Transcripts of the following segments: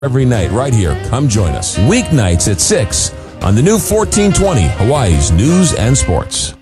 Every night right here. Come join us. Weeknights at 6 on the new 1420 Hawaii's News and Sports.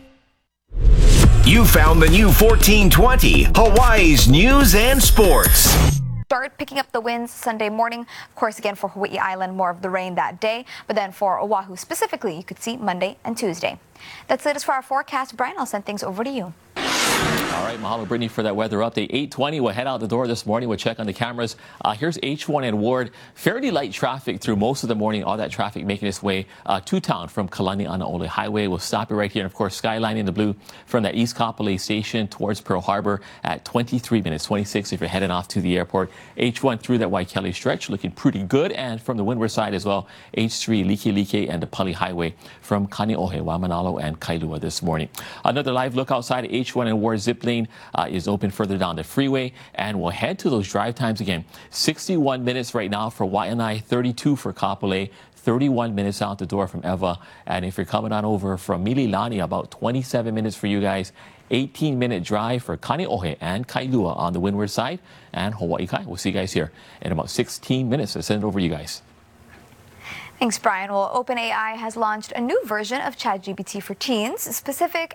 You found the new 1420 Hawaii's News and Sports. Start picking up the winds Sunday morning. Of course, again, for Hawaii Island, more of the rain that day. But then for Oahu specifically, you could see Monday and Tuesday. That's it as for our forecast. Brian, I'll send things over to you. All right, mahalo, Brittany, for that weather update. 8:20, we'll head out the door this morning. We'll check on the cameras. Here's H1 and Ward. Fairly light traffic through most of the morning. All that traffic making its way to town from Kalani'anaole Highway. We'll stop you right here. And, of course, Skyline in the blue from that East Kapolei station towards Pearl Harbor at 23 minutes, 26 if you're heading off to the airport. H1 through that Waikele stretch looking pretty good. And from the windward side as well, H3, Likelike and the Pali Highway from Kaneohe, Waimanalo and Kailua this morning. Another live look outside of H1 and Ward. Zip lane is open further down the freeway, and we'll head to those drive times again. 61 minutes right now for Waianae, 32 for Kapolei, 31 minutes out the door from Ewa, and if you're coming on over from Mililani, about 27 minutes for you guys. 18-minute drive for Kaneohe and Kailua on the windward side, and Hawaii Kai. We'll see you guys here in about 16 minutes. I'll send it over to you guys. Thanks, Brian. Well, OpenAI has launched a new version of ChatGPT for teens, specific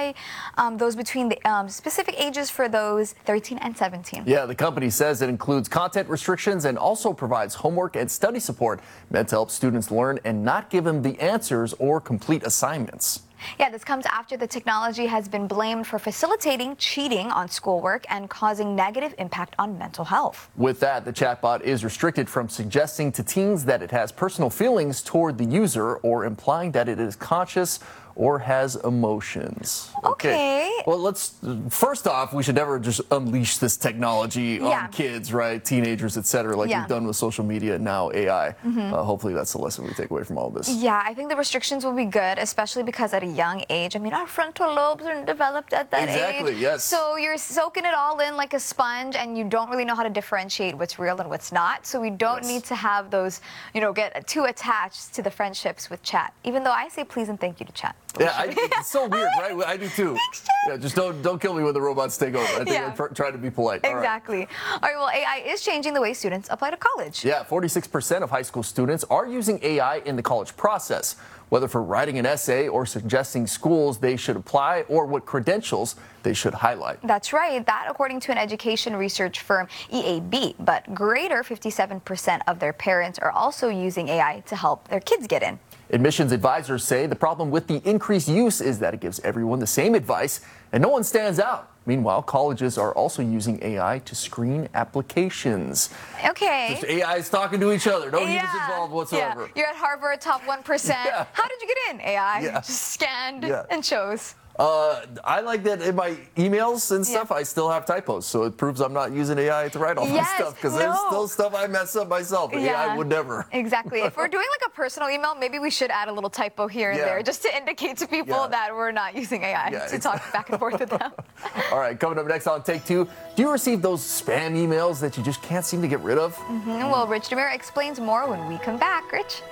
those between the specific ages for those 13 and 17. Yeah, the company says it includes content restrictions and also provides homework and study support meant to help students learn and not give them the answers or complete assignments. Yeah, this comes after the technology has been blamed for facilitating cheating on schoolwork and causing negative impact on mental health. With that, the chatbot is restricted from suggesting to teens that it has personal feelings toward the user or implying that it is conscious or has emotions. Okay. Well, first off, we should never just unleash this technology on kids, right? Teenagers, etc., like we've done with social media and now AI. Hopefully that's the lesson we take away from all of this. Yeah, I think the restrictions will be good, especially because at a young age, I mean, our frontal lobes are developed at that age. Exactly, yes. So you're soaking it all in like a sponge, and you don't really know how to differentiate what's real and what's not. So we don't need to have those, get too attached to the friendships with chat, even though I say please and thank you to chat. Yeah, it's so weird, right? I do too. Thanks, yeah, just don't kill me when the robots take over. I think I'm trying to be polite. Exactly. All right, well, AI is changing the way students apply to college. Yeah, 46% of high school students are using AI in the college process, whether for writing an essay or suggesting schools they should apply or what credentials they should highlight. That's right. That according to an education research firm, EAB. But greater 57% of their parents are also using AI to help their kids get in. Admissions advisors say the problem with the increased use is that it gives everyone the same advice and no one stands out. Meanwhile, colleges are also using AI to screen applications. Okay. Just AI is talking to each other. No humans involved whatsoever. Yeah. You're at Harvard, top 1%. Yeah. How did you get in? AI just scanned and chose. I like that in my emails and stuff, I still have typos. So it proves I'm not using AI to write all my stuff because there's still stuff I mess up myself. But AI would never. Exactly. If we're doing like a personal email, maybe we should add a little typo here and there just to indicate to people that we're not using AI to talk back and forth with them. All right, coming up next on Take Two, do you receive those spam emails that you just can't seem to get rid of? Well, Rich DeMira explains more when we come back. Rich?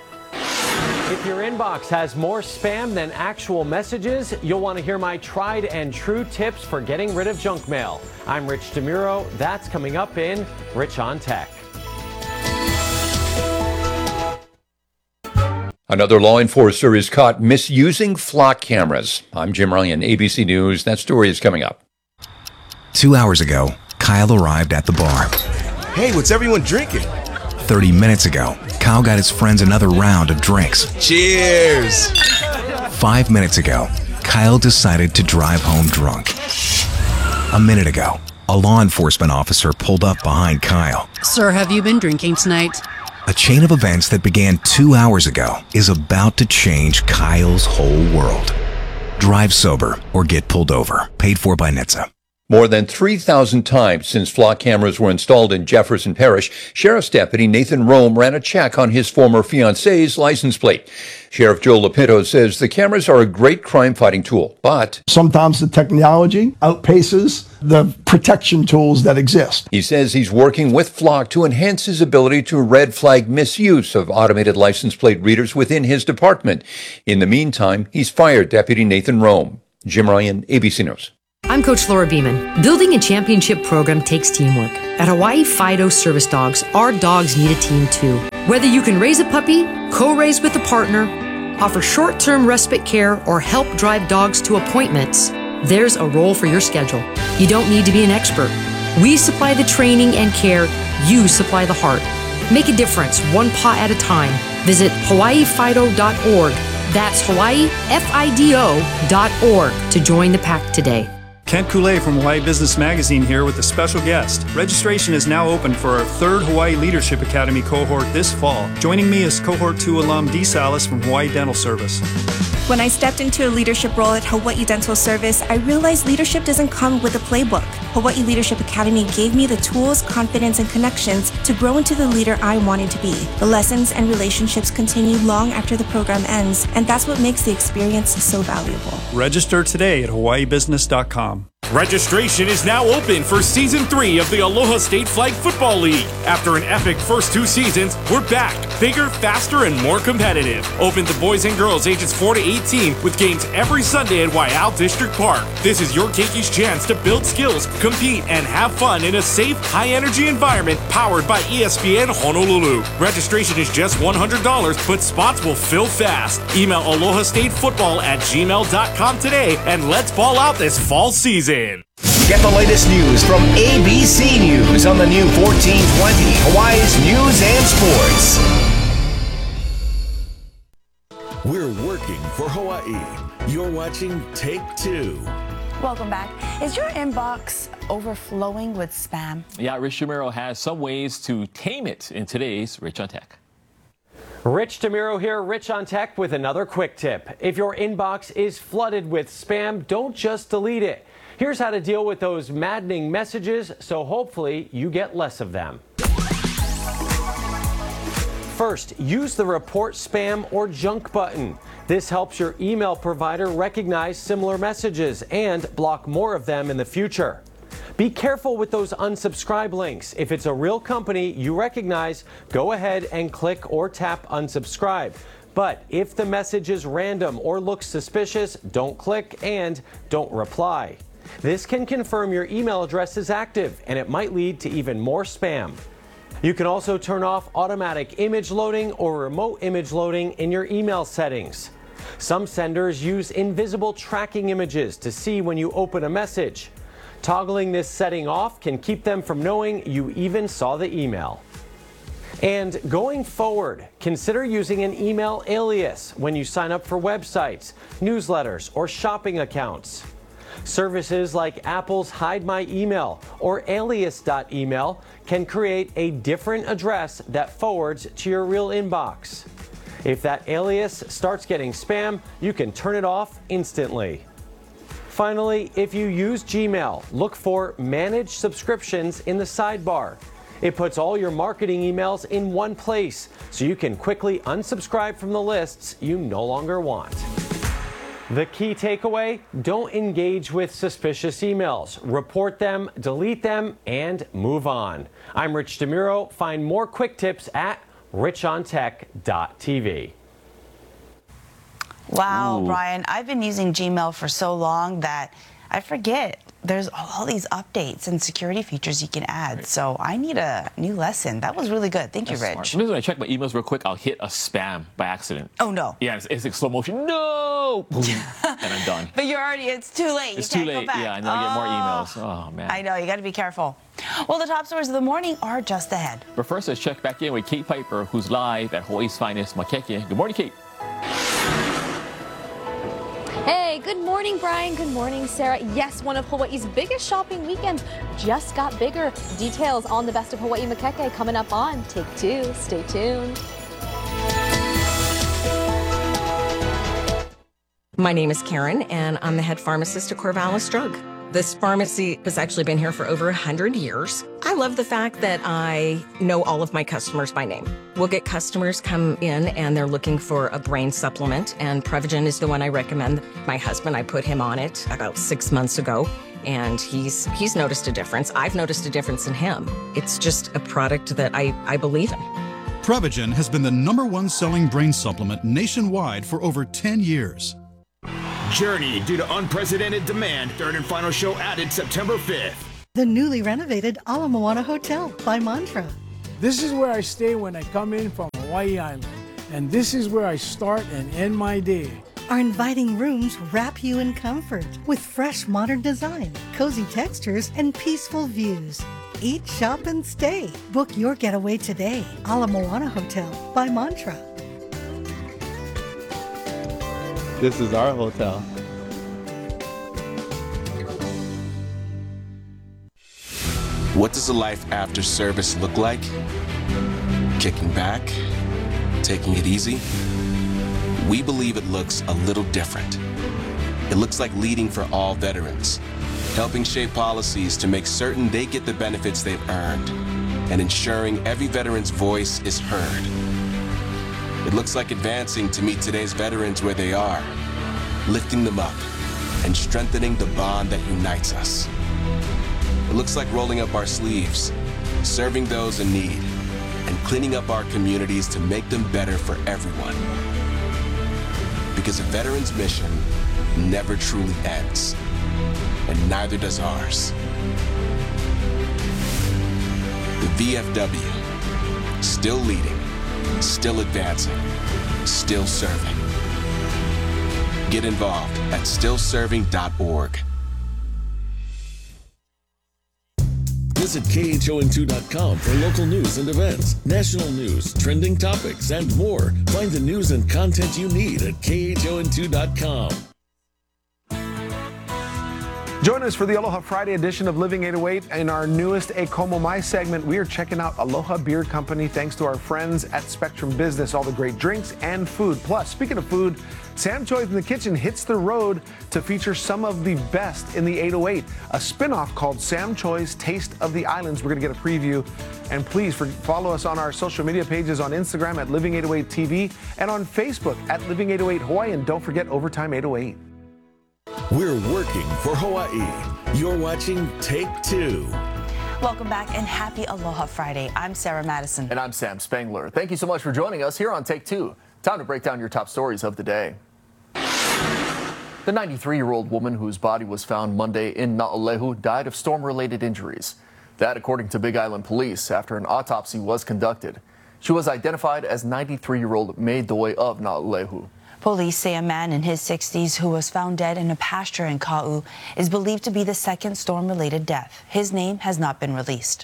If your inbox has more spam than actual messages, you'll want to hear my tried and true tips for getting rid of junk mail. I'm Rich DeMuro. That's coming up in Rich on Tech. Another law enforcer is caught misusing flock cameras. I'm Jim Ryan, ABC News. That story is coming up. 2 hours ago, Kyle arrived at the bar. Hey, what's everyone drinking? 30 minutes ago, Kyle got his friends another round of drinks. Cheers! 5 minutes ago, Kyle decided to drive home drunk. A minute ago, a law enforcement officer pulled up behind Kyle. Sir, have you been drinking tonight? A chain of events that began 2 hours ago is about to change Kyle's whole world. Drive sober or get pulled over. Paid for by NHTSA. More than 3,000 times since flock cameras were installed in Jefferson Parish, Sheriff's Deputy Nathan Rome ran a check on his former fiance's license plate. Sheriff Joe Lapinto says the cameras are a great crime-fighting tool, but sometimes the technology outpaces the protection tools that exist. He says he's working with Flock to enhance his ability to red flag misuse of automated license plate readers within his department. In the meantime, he's fired Deputy Nathan Rome. Jim Ryan, ABC News. I'm Coach Laura Beeman. Building a championship program takes teamwork. At Hawaii Fido Service Dogs, our dogs need a team too. Whether you can raise a puppy, co-raise with a partner, offer short-term respite care, or help drive dogs to appointments, there's a role for your schedule. You don't need to be an expert. We supply the training and care. You supply the heart. Make a difference, one paw at a time. Visit hawaiifido.org. That's hawaiifido.org to join the pack today. Kent Coulee from Hawaii Business Magazine here with a special guest. Registration is now open for our third Hawaii Leadership Academy cohort this fall. Joining me is Cohort 2 alum Dee Salas from Hawaii Dental Service. When I stepped into a leadership role at Hawaii Dental Service, I realized leadership doesn't come with a playbook. Hawaii Leadership Academy gave me the tools, confidence, and connections to grow into the leader I wanted to be. The lessons and relationships continue long after the program ends, and that's what makes the experience so valuable. Register today at hawaiibusiness.com. Registration is now open for Season 3 of the Aloha State Flag Football League. After an epic first 2 seasons, we're back, bigger, faster, and more competitive. Open to boys and girls ages 4 to 18 with games every Sunday at Waiau District Park. This is your Keikis chance to build skills, compete, and have fun in a safe, high-energy environment powered by ESPN Honolulu. Registration is just $100, but spots will fill fast. Email alohastatefootball@gmail.com today, and let's ball out this fall season. Get the latest news from ABC News on the new 1420 Hawaii's News and Sports. We're working for Hawaii. You're watching Take 2. Welcome back. Is your inbox overflowing with spam? Yeah, Rich DeMuro has some ways to tame it in today's Rich on Tech. Rich DeMuro here, Rich on Tech with another quick tip. If your inbox is flooded with spam, don't just delete it. Here's how to deal with those maddening messages so hopefully you get less of them. First, use the report spam or junk button. This helps your email provider recognize similar messages and block more of them in the future. Be careful with those unsubscribe links. If it's a real company you recognize, go ahead and click or tap unsubscribe. But if the message is random or looks suspicious, don't click and don't reply. This can confirm your email address is active, and it might lead to even more spam. You can also turn off automatic image loading or remote image loading in your email settings. Some senders use invisible tracking images to see when you open a message. Toggling this setting off can keep them from knowing you even saw the email. And going forward, consider using an email alias when you sign up for websites, newsletters, or shopping accounts. Services like Apple's Hide My Email or alias.email can create a different address that forwards to your real inbox. If that alias starts getting spam, you can turn it off instantly. Finally, if you use Gmail, look for Manage Subscriptions in the sidebar. It puts all your marketing emails in one place, so you can quickly unsubscribe from the lists you no longer want. The key takeaway, don't engage with suspicious emails. Report them, delete them, and move on. I'm Rich DeMuro. Find more quick tips at richontech.tv. Wow, Brian, I've been using Gmail for so long that I forget there's all these updates and security features you can add. So I need a new lesson. That was really good. Thank you, Rich. Sometimes when I check my emails real quick, I'll hit a spam by accident. Oh, no. Yeah, it's like slow motion. No! Boom, and I'm done. But it's too late. It's too late. Yeah, and then I get more emails. Oh, man. I know. You got to be careful. Well, the top stories of the morning are just ahead. But first, let's check back in with Kate Piper, who's live at Hawaii's finest, Makeke. Good morning, Kate. Hey, good morning, Brian. Good morning, Sarah. Yes, one of Hawaii's biggest shopping weekends just got bigger. Details on the best of Hawaii Makeke coming up on Take 2. Stay tuned. My name is Karen, and I'm the head pharmacist at Corvallis Drug. This pharmacy has actually been here for over 100 years. I love the fact that I know all of my customers by name. We'll get customers come in and they're looking for a brain supplement, and Prevagen is the one I recommend. My husband, I put him on it about 6 months ago, and he's noticed a difference. I've noticed a difference in him. It's just a product that I believe in. Prevagen has been the #1 selling brain supplement nationwide for over 10 years. Journey due to unprecedented demand. Third and final show added September 5th. The newly renovated Ala Moana Hotel by Mantra. This is where I stay when I come in from Hawaii Island. And this is where I start and end my day. Our inviting rooms wrap you in comfort with fresh modern design, cozy textures, and peaceful views. Eat, shop, and stay. Book your getaway today. Ala Moana Hotel by Mantra. This is our hotel. What does a life after service look like? Kicking back? Taking it easy? We believe it looks a little different. It looks like leading for all veterans, helping shape policies to make certain they get the benefits they've earned, and ensuring every veteran's voice is heard. It looks like advancing to meet today's veterans where they are, lifting them up, and strengthening the bond that unites us. It looks like rolling up our sleeves, serving those in need, and cleaning up our communities to make them better for everyone. Because a veteran's mission never truly ends, and neither does ours. The VFW, still leading, still advancing, still serving. Get involved at stillserving.org. Visit KHON2.com for local news and events, national news, trending topics, and more. Find the news and content you need at KHON2.com. Join us for the Aloha Friday edition of Living 808. In our newest A Como Mai segment, we are checking out Aloha Beer Company thanks to our friends at Spectrum Business. All the great drinks and food. Plus, speaking of food, Sam Choi's in the Kitchen hits the road to feature some of the best in the 808. A spinoff called Sam Choi's Taste of the Islands. We're going to get a preview. And please follow us on our social media pages on Instagram at Living 808 TV and on Facebook at Living 808 Hawaii. And don't forget Overtime 808. We're working for Hawaii. You're watching Take Two. Welcome back and happy Aloha Friday. I'm Sarah Madison. And I'm Sam Spangler. Thank you so much for joining us here on Take Two. Time to break down your top stories of the day. The 93-year-old woman whose body was found Monday in Na'alehu died of storm-related injuries. That according to Big Island Police after an autopsy was conducted. She was identified as 93-year-old May Doi of Na'alehu. Police say a man in his 60s who was found dead in a pasture in Ka'u is believed to be the second storm-related death. His name has not been released.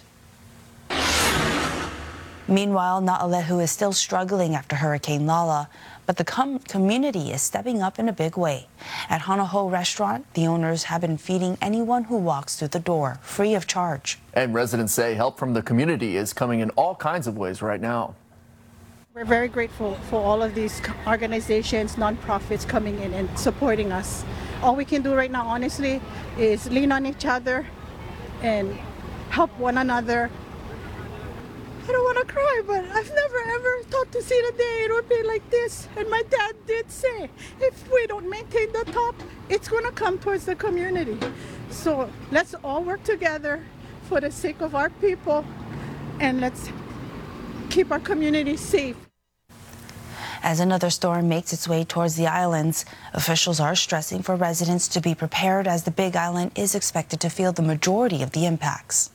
Meanwhile, Na'alehu is still struggling after Hurricane Lala, but the community is stepping up in a big way. At Hanaho Restaurant, the owners have been feeding anyone who walks through the door, free of charge. And residents say help from the community is coming in all kinds of ways right now. We're very grateful for all of these organizations, nonprofits coming in and supporting us. All we can do right now, honestly, is lean on each other and help one another. I don't want to cry, but I've never ever thought to see the day it would be like this. And my dad did say, if we don't maintain the top, it's going to come towards the community. So let's all work together for the sake of our people, and let's keep our community safe. As another storm makes its way towards the islands, officials are stressing for residents to be prepared as the Big Island is expected to feel the majority of the impacts.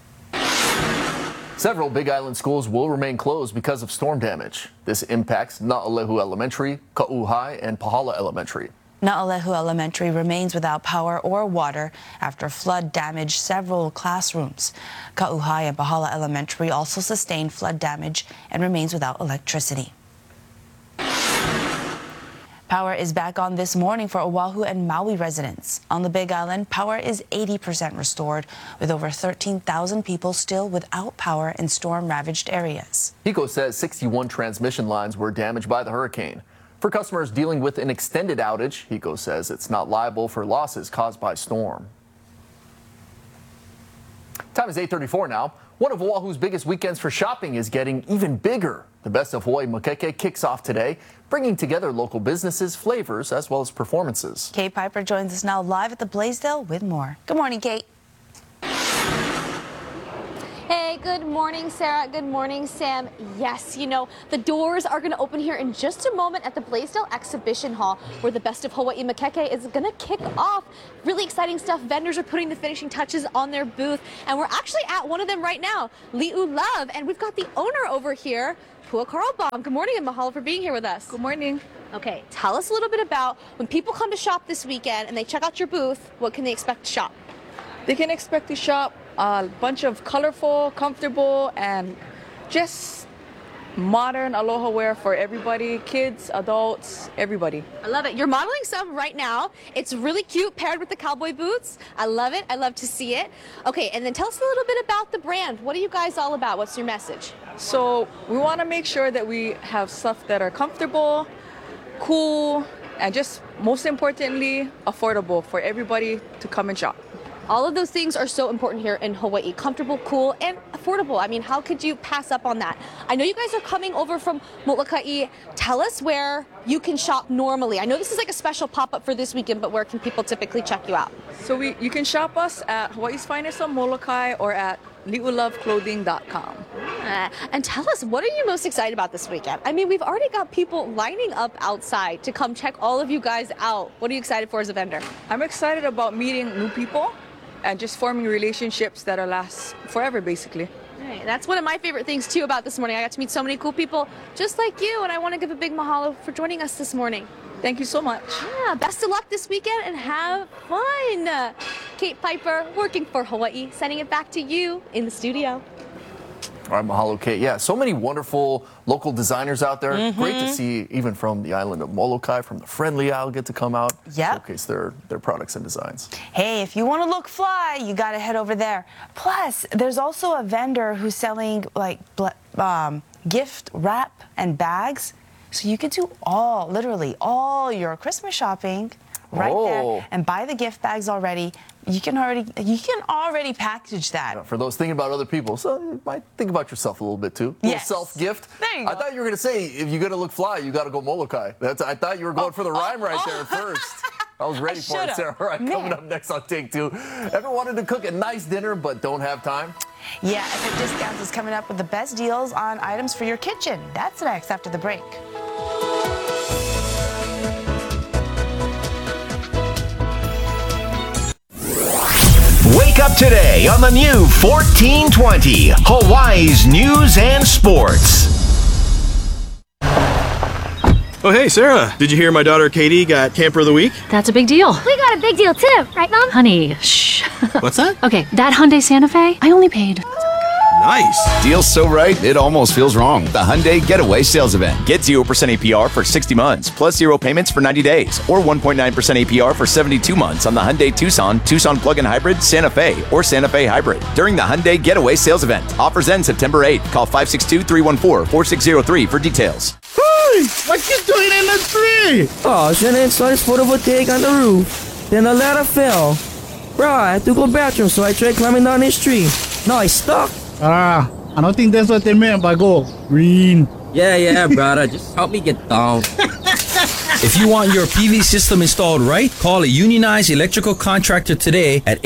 Several Big Island schools will remain closed because of storm damage. This impacts Na'alehu Elementary, Ka'u High, and Pahala Elementary. Na'alehu Elementary remains without power or water after flood damaged several classrooms. Ka'u High and Pahala Elementary also sustained flood damage and remains without electricity. Power is back on this morning for Oahu and Maui residents. On the Big Island, power is 80% restored, with over 13,000 people still without power in storm-ravaged areas. HECO says 61 transmission lines were damaged by the hurricane. For customers dealing with an extended outage, HECO says it's not liable for losses caused by storm. Time is 8:34 now. One of Oahu's biggest weekends for shopping is getting even bigger. The Best of Hawaii Makeke kicks off today, bringing together local businesses, flavors, as well as performances. Kate Piper joins us now live at the Blaisdell with more. Good morning, Kate. Hey, good morning, Sarah. Good morning, Sam. Yes, you know, the doors are going to open here in just a moment at the Blaisdell Exhibition Hall, where the Best of Hawaii Makeke is going to kick off. Really exciting stuff. Vendors are putting the finishing touches on their booth, and we're actually at one of them right now, Li'u Love, and we've got the owner over here, Pua Carlbaum. Good morning, and mahalo for being here with us. Good morning. Okay, tell us a little bit about when people come to shop this weekend and they check out your booth, what can they expect to shop? They can expect to shop a bunch of colorful, comfortable, and just modern aloha wear for everybody, kids, adults, everybody. I love it. You're modeling some right now. It's really cute, paired with the cowboy boots. I love it. I love to see it. Okay, and then tell us a little bit about the brand. What are you guys all about? What's your message? So we want to make sure that we have stuff that are comfortable, cool, and just most importantly, affordable for everybody to come and shop. All of those things are so important here in Hawaii. Comfortable, cool, and affordable. I mean, how could you pass up on that? I know you guys are coming over from Molokai. Tell us where you can shop normally. I know this is like a special pop-up for this weekend, but where can people typically check you out? So you can shop us at Hawaii's Finest on Molokai or at li'uloveclothing.com. And tell us, what are you most excited about this weekend? I mean, we've already got people lining up outside to come check all of you guys out. What are you excited for as a vendor? I'm excited about meeting new people and just forming relationships that'll last forever, basically. Right. That's one of my favorite things, too, about this morning. I got to meet so many cool people just like you, and I want to give a big mahalo for joining us this morning. Thank you so much. Yeah, best of luck this weekend and have fun. Kate Piper, working for Hawaii, sending it back to you in the studio. All right, mahalo, Kate. Yeah, so many wonderful local designers out there. Great to see, even from the island of Molokai, from the Friendly Isle, get to come out, showcase their products and designs. Hey, if you want to look fly, you got to head over there. Plus, there's also a vendor who's selling like gift wrap and bags. So you could do literally all your Christmas shopping right there and buy the gift bags already. You can already package that. Yeah, for those thinking about other people, so you might think about yourself a little bit too. Yes. Self-gift. There you go. I thought you were going to say, if you're going to look fly, you got to go Molokai. I thought you were going for the rhyme right there at first. I was ready for it, Sarah. All right, coming up next on Take Two. Ever wanted to cook a nice dinner but don't have time? Yeah, Epic Discounts is coming up with the best deals on items for your kitchen. That's next after the break. Wake up today on the new 1420, Hawaii's News and Sports. Oh, hey, Sarah. Did you hear my daughter Katie got Camper of the Week? That's a big deal. We got a big deal too, right, Mom? Honey, shh. What's that? Okay, that Hyundai Santa Fe, I only paid. Nice. Deal's so right, it almost feels wrong. The Hyundai Getaway Sales Event. Get 0% APR for 60 months, plus 0 payments for 90 days, or 1.9% APR for 72 months on the Hyundai Tucson, Tucson Plug-in Hybrid, Santa Fe, or Santa Fe Hybrid during the Hyundai Getaway Sales Event. Offers end September 8th. Call 562-314-4603 for details. Hey, what you doing in the tree? Oh, I was trying to install this photovoltaic on the roof. Then the ladder fell. Bro, I had to go bathroom, so I tried climbing down this tree. Now I stuck. I don't think that's what they meant by go green. Yeah, brother. Just help me get down. If you want your PV system installed right, call a unionized electrical contractor today at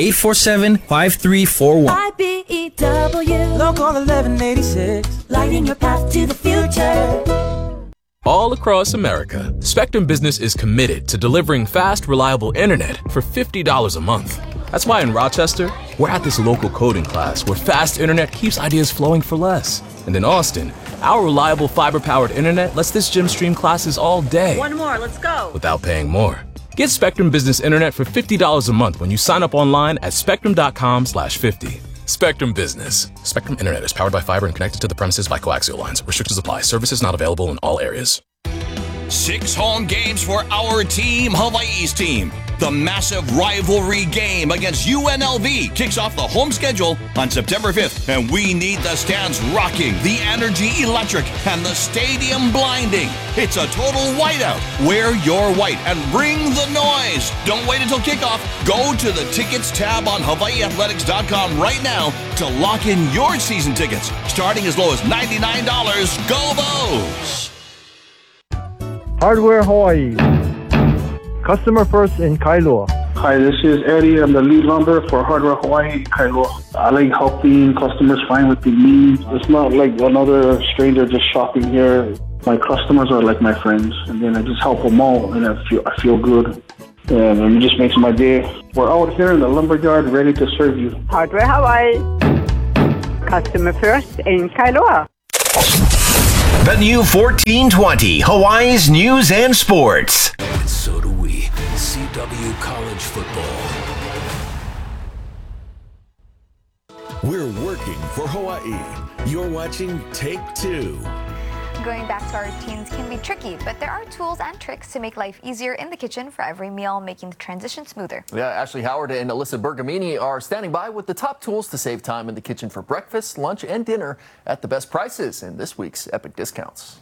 847-5341. IBEW, Local 1186, lighting your path to the future. All across America, Spectrum Business is committed to delivering fast, reliable internet for $50 a month. That's why in Rochester, we're at this local coding class where fast internet keeps ideas flowing for less. And in Austin, our reliable fiber-powered internet lets this gym stream classes all day. One more, let's go. Without paying more. Get Spectrum Business Internet for $50 a month when you sign up online at spectrum.com/50. Spectrum Business. Spectrum Internet is powered by fiber and connected to the premises by coaxial lines. Restrictions apply. Services not available in all areas. 6 home games for our team, Hawaii's team. The massive rivalry game against UNLV kicks off the home schedule on September 5th, and we need the stands rocking, the energy electric, and the stadium blinding. It's a total whiteout. Wear your white and bring the noise. Don't wait until kickoff. Go to the tickets tab on HawaiiAthletics.com right now to lock in your season tickets, starting as low as $99. Go Vols! Hardware Hawaii. Customer first in Kailua. Hi, this is Eddie. I'm the lead lumber for Hard Rock Hawaii, Kailua. I like helping customers find what they need. It's not like another stranger just shopping here. My customers are like my friends, and then I just help them all, and I feel good. And it just makes my day. We're out here in the lumberyard ready to serve you. Hardware Hawaii. Customer first in Kailua. The new 1420, Hawaii's news and sports. And so do we. CW College Football. We're working for Hawaii. You're watching Take Two. Going back to our routines can be tricky, but there are tools and tricks to make life easier in the kitchen for every meal, making the transition smoother. Yeah, Ashley Howard and Alyssa Bergamini are standing by with the top tools to save time in the kitchen for breakfast, lunch, and dinner at the best prices in this week's Epic Discounts.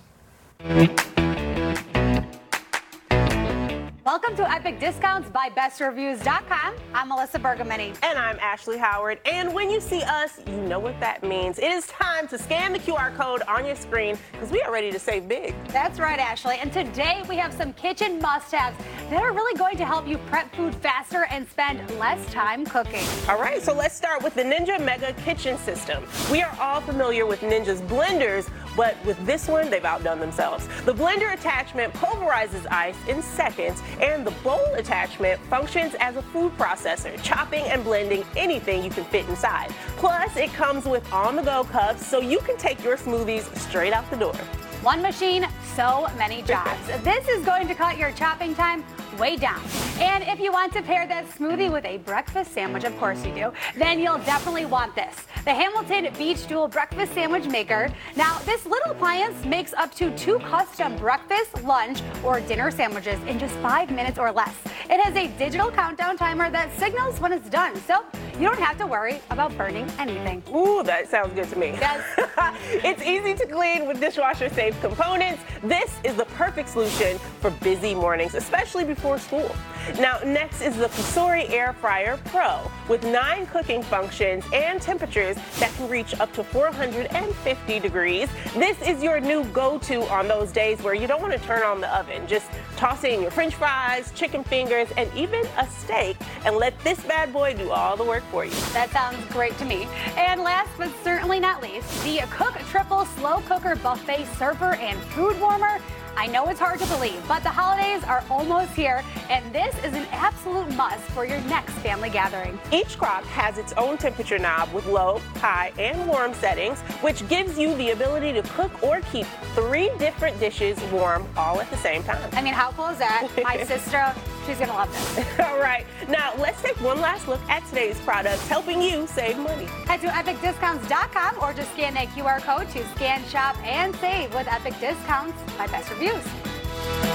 Welcome to Epic Discounts by BestReviews.com. I'm Melissa Bergamini. And I'm Ashley Howard. And when you see us, you know what that means. It is time to scan the QR code on your screen because we are ready to save big. That's right, Ashley. And today we have some kitchen must-haves that are really going to help you prep food faster and spend less time cooking. All right, so let's start with the Ninja Mega Kitchen System. We are all familiar with Ninja's blenders, but with this one, they've outdone themselves. The blender attachment pulverizes ice in seconds, and the bowl attachment functions as a food processor, chopping and blending anything you can fit inside. Plus, it comes with on-the-go cups, so you can take your smoothies straight out the door. One machine, so many jobs. This is going to cut your chopping time way down. And if you want to pair that smoothie with a breakfast sandwich, of course you do, then you'll definitely want this. The Hamilton Beach Dual Breakfast Sandwich Maker. Now, this little appliance makes up to 2 custom breakfast, lunch, or dinner sandwiches in just 5 minutes or less. It has a digital countdown timer that signals when it's done, so you don't have to worry about burning anything. Ooh, that sounds good to me. Yes. It's easy to clean with dishwasher-safe components. This is the perfect solution for busy mornings, especially before school. Now, next is the Cosori Air Fryer Pro with 9 cooking functions and temperatures that can reach up to 450 degrees. This is your new go-to on those days where you don't want to turn on the oven. Just toss in your French fries, chicken fingers, and even a steak, and let this bad boy do all the work for you. That sounds great to me. And last but certainly not least, the Cook Triple Slow Cooker Buffet Server and Food Warmer. I know it's hard to believe, but the holidays are almost here, and this is an absolute must for your next family gathering. Each crock has its own temperature knob with low, high, and warm settings, which gives you the ability to cook or keep 3 different dishes warm all at the same time. I mean, how cool is that? My sister, she's gonna love this. All right, now let's take one last look at today's products, helping you save money. Head to EpicDiscounts.com or just scan that QR code to scan, shop, and save with Epic Discounts by Best Reviews.